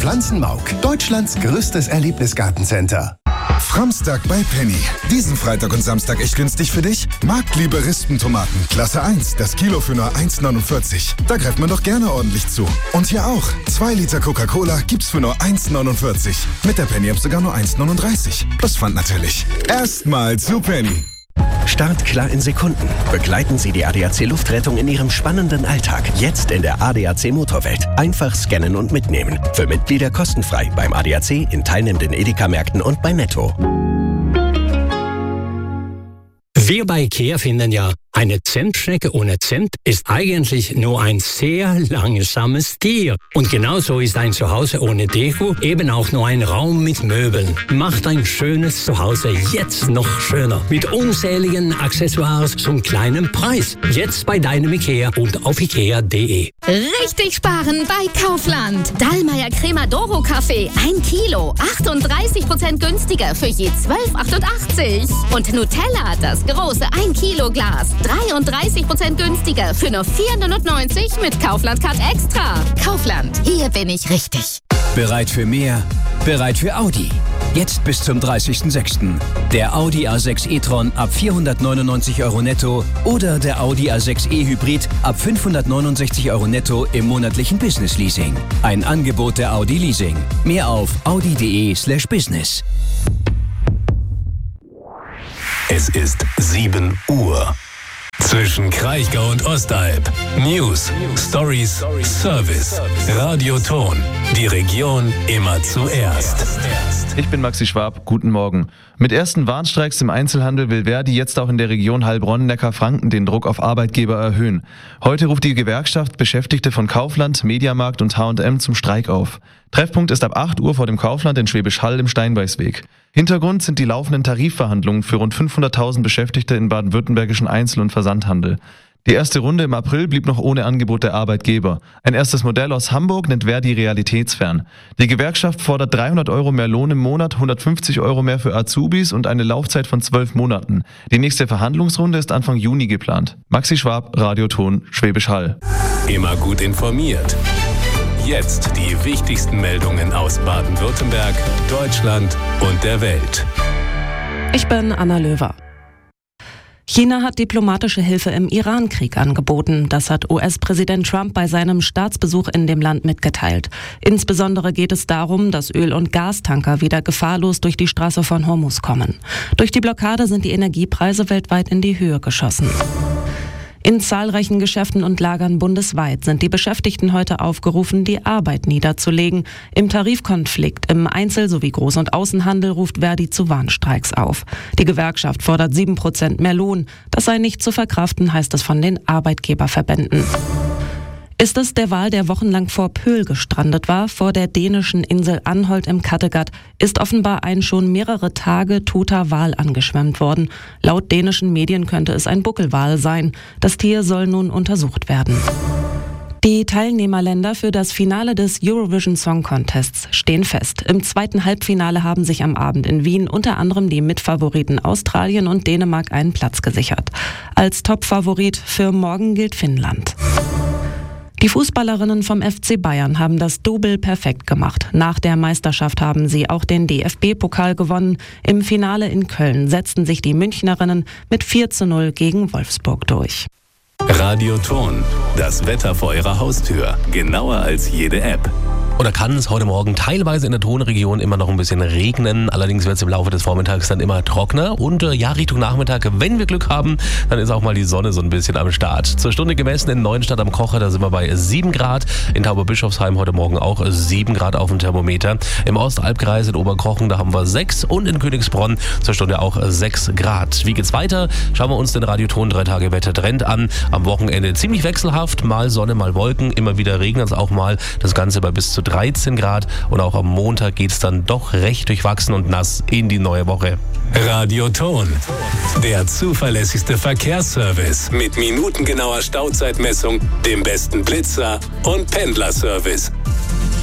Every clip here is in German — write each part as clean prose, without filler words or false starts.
Pflanzenmauk, Deutschlands größtes Erlebnisgartencenter. Framstag bei Penny. Diesen Freitag und Samstag echt günstig für dich? Marktliebe Rispentomaten, Klasse 1, das Kilo für nur 1,49. Da greift man doch gerne ordentlich zu. Und hier auch, 2 Liter Coca-Cola gibt's für nur 1,49. Mit der Penny-App sogar nur 1,39. Plus Pfand natürlich. Erstmal zu Penny. Startklar in Sekunden. Begleiten Sie die ADAC Luftrettung in Ihrem spannenden Alltag. Jetzt in der ADAC Motorwelt. Einfach scannen und mitnehmen. Für Mitglieder kostenfrei beim ADAC, in teilnehmenden Edeka-Märkten und bei Netto. Wir bei IKEA finden ja, eine Zentschnecke ohne Zimt ist eigentlich nur ein sehr langsames Tier. Und genauso ist ein Zuhause ohne Deko eben auch nur ein Raum mit Möbeln. Macht ein schönes Zuhause jetzt noch schöner. Mit unzähligen Accessoires zum kleinen Preis. Jetzt bei deinem IKEA und auf ikea.de. Richtig sparen bei Kaufland. Dallmayr Crema Doro Kaffee 1 Kilo, 38% günstiger für je 12,88. Und Nutella, das große 1 Kilo Glas, 33% günstiger für nur 4,99 mit Kaufland Card Extra. Kaufland, hier bin ich richtig. Bereit für mehr? Bereit für Audi. Jetzt bis zum 30.06. Der Audi A6 e-tron ab 499 € netto oder der Audi A6 e-Hybrid ab 569 € netto im monatlichen Business Leasing. Ein Angebot der Audi Leasing. Mehr auf audi.de/business. Es ist 7 Uhr. Zwischen Kraichgau und Ostalb. News, Stories, Service. Radioton. Die Region immer zuerst. Ich bin Maxi Schwab. Guten Morgen. Mit ersten Warnstreiks im Einzelhandel will Verdi jetzt auch in der Region Heilbronn-Neckar-Franken den Druck auf Arbeitgeber erhöhen. Heute ruft die Gewerkschaft Beschäftigte von Kaufland, Mediamarkt und H&M zum Streik auf. Treffpunkt ist ab 8 Uhr vor dem Kaufland in Schwäbisch Hall im Steinbeißweg. Hintergrund sind die laufenden Tarifverhandlungen für rund 500.000 Beschäftigte im baden-württembergischen Einzel- und Versandhandel. Die erste Runde im April blieb noch ohne Angebot der Arbeitgeber. Ein erstes Modell aus Hamburg nennt Verdi realitätsfern. Die Gewerkschaft fordert 300 € mehr Lohn im Monat, 150 € mehr für Azubis und eine Laufzeit von 12 Monaten. Die nächste Verhandlungsrunde ist Anfang Juni geplant. Maxi Schwab, Radioton, Schwäbisch Hall. Immer gut informiert. Jetzt die wichtigsten Meldungen aus Baden-Württemberg, Deutschland und der Welt. Ich bin Anna Löwer. China hat diplomatische Hilfe im Iran-Krieg angeboten. Das hat US-Präsident Trump bei seinem Staatsbesuch in dem Land mitgeteilt. Insbesondere geht es darum, dass Öl- und Gastanker wieder gefahrlos durch die Straße von Hormuz kommen. Durch die Blockade sind die Energiepreise weltweit in die Höhe geschossen. In zahlreichen Geschäften und Lagern bundesweit sind die Beschäftigten heute aufgerufen, die Arbeit niederzulegen. Im Tarifkonflikt im Einzel- sowie Groß- und Außenhandel ruft Verdi zu Warnstreiks auf. Die Gewerkschaft fordert 7% mehr Lohn. Das sei nicht zu verkraften, heißt es von den Arbeitgeberverbänden. Ist es der Wal, der wochenlang vor Pöhl gestrandet war, vor der dänischen Insel Anholt im Kattegat, ist offenbar ein schon mehrere Tage toter Wal angeschwemmt worden. Laut dänischen Medien könnte es ein Buckelwal sein. Das Tier soll nun untersucht werden. Die Teilnehmerländer für das Finale des Eurovision Song Contests stehen fest. Im zweiten Halbfinale haben sich am Abend in Wien unter anderem die Mitfavoriten Australien und Dänemark einen Platz gesichert. Als Topfavorit für morgen gilt Finnland. Die Fußballerinnen vom FC Bayern haben das Double perfekt gemacht. Nach der Meisterschaft haben sie auch den DFB-Pokal gewonnen. Im Finale in Köln setzten sich die Münchnerinnen mit 4:0 gegen Wolfsburg durch. Radioton. Das Wetter vor Ihrer Haustür. Genauer als jede App. Oder kann es heute Morgen teilweise in der Tonregion immer noch ein bisschen regnen. Allerdings wird es im Laufe des Vormittags dann immer trockener. Und Richtung Nachmittag, wenn wir Glück haben, dann ist auch mal die Sonne so ein bisschen am Start. Zur Stunde gemessen in Neuenstadt am Kocher, da sind wir bei 7 Grad. In Tauberbischofsheim heute Morgen auch 7 Grad auf dem Thermometer. Im Ostalbkreis in Oberkochen, da haben wir 6. Und in Königsbronn zur Stunde auch 6 Grad. Wie geht's weiter? Schauen wir uns den Radioton 3-Tage-Wettertrend an. Am Wochenende ziemlich wechselhaft. Mal Sonne, mal Wolken. Immer wieder regnet es auch mal. Das Ganze bei bis zu 13 Grad und auch am Montag geht es dann doch recht durchwachsen und nass in die neue Woche. Radioton, der zuverlässigste Verkehrsservice mit minutengenauer Stauzeitmessung, dem besten Blitzer und Pendlerservice.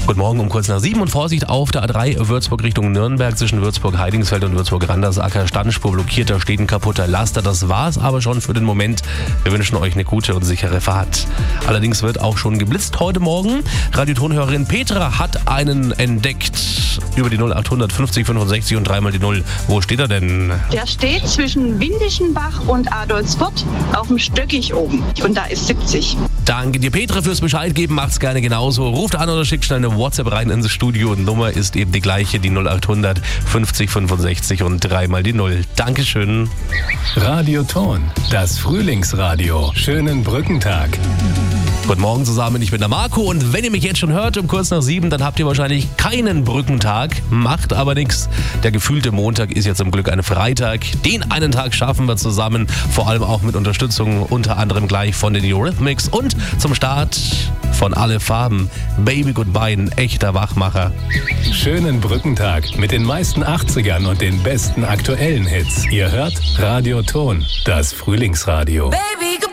Guten Morgen um kurz nach 7 und Vorsicht auf der A3 Würzburg Richtung Nürnberg zwischen Würzburg-Heidingsfeld und Würzburg-Randersacker. Standspur blockiert, da steht ein kaputter Laster. Das war's aber schon für den Moment. Wir wünschen euch eine gute und sichere Fahrt. Allerdings wird auch schon geblitzt heute Morgen. Radiotonhörerin Petra hat einen entdeckt über die 0800 50 65 und 3 mal die 0. Wo steht er denn? Der steht zwischen Windischenbach und Adolfsfurt auf dem Stöckig oben. Und da ist 70. Danke dir, Petra, fürs Bescheid geben. Macht's gerne genauso. Ruft an oder schickt schnell eine WhatsApp rein ins Studio. Nummer ist eben die gleiche, die 0800 50 65 und 3 mal die 0. Dankeschön. Radioton, das Frühlingsradio. Schönen Brückentag. Guten Morgen zusammen, ich bin der Marco und wenn ihr mich jetzt schon hört um kurz nach 7, dann habt ihr wahrscheinlich keinen Brückentag, macht aber nichts. Der gefühlte Montag ist ja zum Glück ein Freitag. Den einen Tag schaffen wir zusammen, vor allem auch mit Unterstützung unter anderem gleich von den Eurythmics und zum Start von Alle Farben. Baby Goodbye, ein echter Wachmacher. Schönen Brückentag mit den meisten 80ern und den besten aktuellen Hits. Ihr hört Radioton, das Frühlingsradio. Baby,